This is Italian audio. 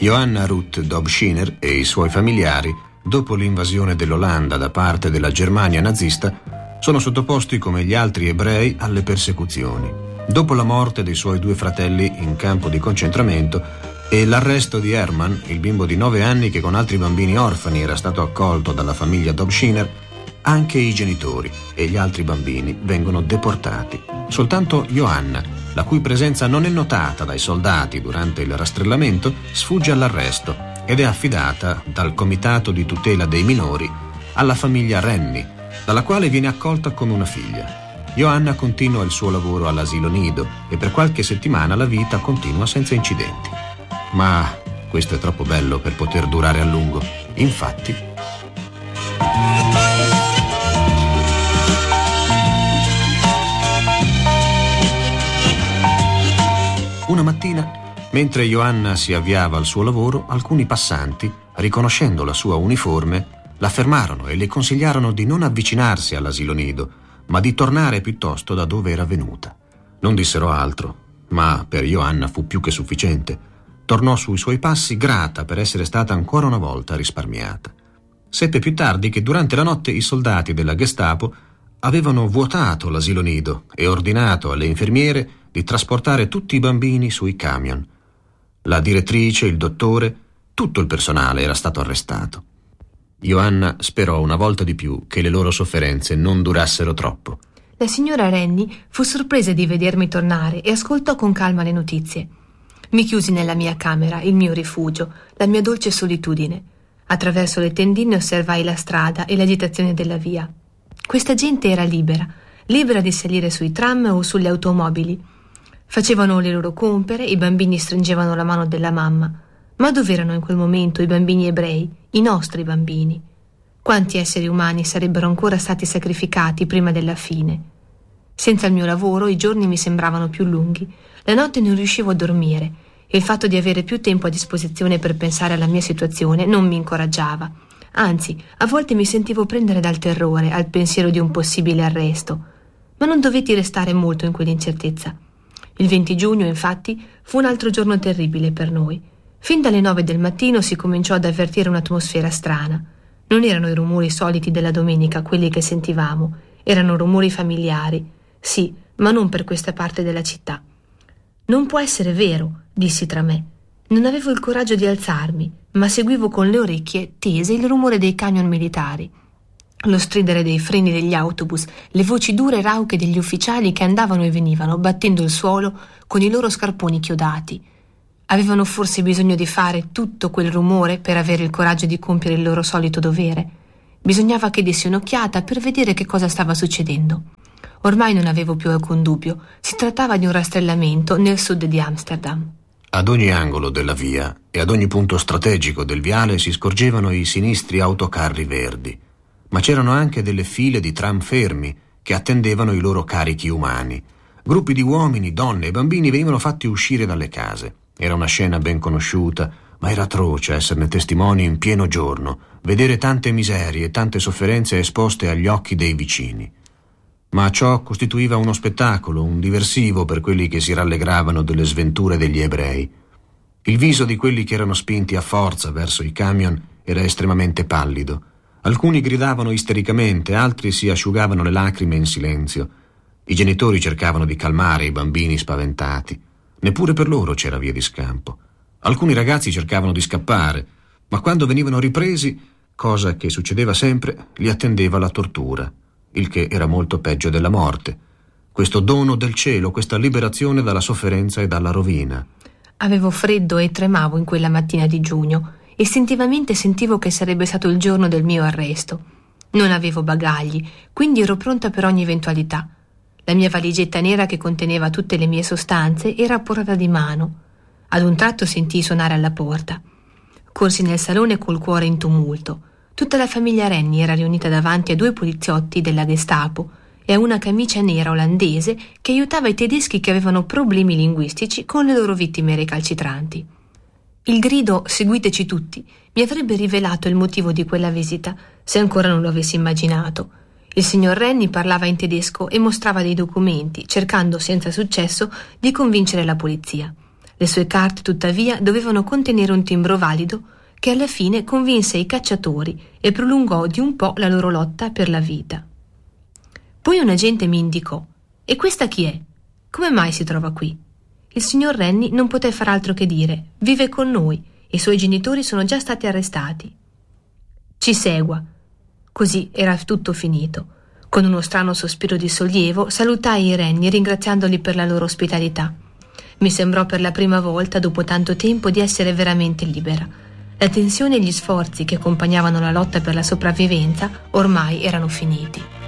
Johanna Ruth Dobschiner e i suoi familiari, dopo l'invasione dell'Olanda da parte della Germania nazista, sono sottoposti come gli altri ebrei alle persecuzioni. Dopo la morte dei suoi 2 fratelli in campo di concentramento e l'arresto di Hermann, il bimbo di 9 anni che con altri bambini orfani era stato accolto dalla famiglia Dobschiner, anche i genitori e gli altri bambini vengono deportati. Soltanto Johanna, la cui presenza non è notata dai soldati durante il rastrellamento, sfugge all'arresto ed è affidata dal Comitato di tutela dei minori alla famiglia Rennie, dalla quale viene accolta come una figlia. Johanna continua il suo lavoro all'asilo nido e per qualche settimana la vita continua senza incidenti. Ma questo è troppo bello per poter durare a lungo. Infatti, una mattina, mentre Johanna si avviava al suo lavoro, alcuni passanti, riconoscendo la sua uniforme, la fermarono e le consigliarono di non avvicinarsi all'asilo nido, ma di tornare piuttosto da dove era venuta. Non dissero altro, ma per Johanna fu più che sufficiente. Tornò sui suoi passi grata per essere stata ancora una volta risparmiata. Seppe più tardi che durante la notte i soldati della Gestapo avevano vuotato l'asilo nido e ordinato alle infermiere di trasportare tutti i bambini sui camion. La direttrice, il dottore, tutto il personale era stato arrestato. Johanna sperò una volta di più che le loro sofferenze non durassero troppo. La signora Rennie fu sorpresa di vedermi tornare e ascoltò con calma le notizie. Mi chiusi nella mia camera, il mio rifugio, la mia dolce solitudine. Attraverso le tendine osservai la strada e l'agitazione della via. Questa gente era libera di salire sui tram o sulle automobili. Facevano le loro compere, i bambini stringevano la mano della mamma. Ma dove erano in quel momento i bambini ebrei, i nostri bambini? Quanti esseri umani sarebbero ancora stati sacrificati prima della fine? Senza il mio lavoro i giorni mi sembravano più lunghi, la notte non riuscivo a dormire e il fatto di avere più tempo a disposizione per pensare alla mia situazione non mi incoraggiava. Anzi, a volte mi sentivo prendere dal terrore al pensiero di un possibile arresto. Ma non dovetti restare molto in quell'incertezza. Il 20 giugno, infatti, fu un altro giorno terribile per noi. Fin dalle 9 del mattino si cominciò ad avvertire un'atmosfera strana. Non erano i rumori soliti della domenica quelli che sentivamo, erano rumori familiari. Sì, ma non per questa parte della città. Non può essere vero, dissi tra me. Non avevo il coraggio di alzarmi, ma seguivo con le orecchie tese il rumore dei camion militari. Lo stridere dei freni degli autobus, le voci dure e rauche degli ufficiali che andavano e venivano, battendo il suolo con i loro scarponi chiodati. Avevano forse bisogno di fare tutto quel rumore per avere il coraggio di compiere il loro solito dovere. Bisognava che dessi un'occhiata per vedere che cosa stava succedendo. Ormai non avevo più alcun dubbio. Si trattava di un rastrellamento nel sud di Amsterdam. Ad ogni angolo della via e ad ogni punto strategico del viale si scorgevano i sinistri autocarri verdi, ma c'erano anche delle file di tram fermi che attendevano i loro carichi umani. Gruppi di uomini, donne e bambini venivano fatti uscire dalle case. Era una scena ben conosciuta, ma era atroce esserne testimoni in pieno giorno, vedere tante miserie e tante sofferenze esposte agli occhi dei vicini. Ma ciò costituiva uno spettacolo, un diversivo per quelli che si rallegravano delle sventure degli ebrei. Il viso di quelli che erano spinti a forza verso i camion era estremamente pallido. Alcuni gridavano istericamente, altri si asciugavano le lacrime in silenzio. I genitori cercavano di calmare i bambini spaventati. Neppure per loro c'era via di scampo. Alcuni ragazzi cercavano di scappare, ma quando venivano ripresi, cosa che succedeva sempre, li attendeva la tortura, il che era molto peggio della morte. Questo dono del cielo, questa liberazione dalla sofferenza e dalla rovina. Avevo freddo e tremavo in quella mattina di giugno. Istintivamente sentivo che sarebbe stato il giorno del mio arresto. Non avevo bagagli, quindi ero pronta per ogni eventualità. La mia valigetta nera che conteneva tutte le mie sostanze era a portata di mano. Ad un tratto sentii suonare alla porta. Corsi nel salone col cuore in tumulto. Tutta la famiglia Rennie era riunita davanti a 2 poliziotti della Gestapo e a una camicia nera olandese che aiutava i tedeschi che avevano problemi linguistici con le loro vittime recalcitranti. Il grido «Seguiteci tutti» mi avrebbe rivelato il motivo di quella visita, se ancora non lo avessi immaginato. Il signor Rennie parlava in tedesco e mostrava dei documenti, cercando senza successo di convincere la polizia. Le sue carte, tuttavia, dovevano contenere un timbro valido che alla fine convinse i cacciatori e prolungò di un po' la loro lotta per la vita. Poi un agente mi indicò: «E questa chi è? Come mai si trova qui?» Il signor Rennie non poté far altro che dire: «Vive con noi. I suoi genitori sono già stati arrestati». «Ci segua». Così era tutto finito. Con uno strano sospiro di sollievo salutai i Rennie ringraziandoli per la loro ospitalità. Mi sembrò per la prima volta dopo tanto tempo di essere veramente libera. La tensione e gli sforzi che accompagnavano la lotta per la sopravvivenza ormai erano finiti.